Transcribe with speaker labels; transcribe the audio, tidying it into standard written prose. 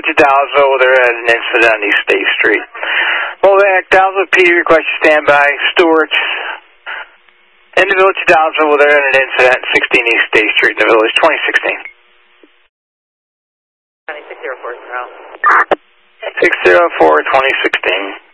Speaker 1: to Dallasville, there had an incident on East State Street. Movac, Dallasville PD, request you stand by. Stewart, in the village of Dallasville, there had an incident, 16 East State Street in the village, 2016.
Speaker 2: 604,
Speaker 1: 604, 2016.